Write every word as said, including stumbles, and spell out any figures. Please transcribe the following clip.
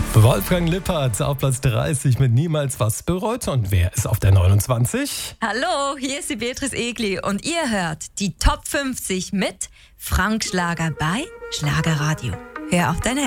Wolfgang Lippert auf Platz dreißig mit Niemals was bereut. Und wer ist auf der neunundzwanzig? Hallo, hier ist die Beatrice Egli und ihr hört die Top fünfzig mit Frank Schlager bei Schlagerradio. Hör auf dein Herz.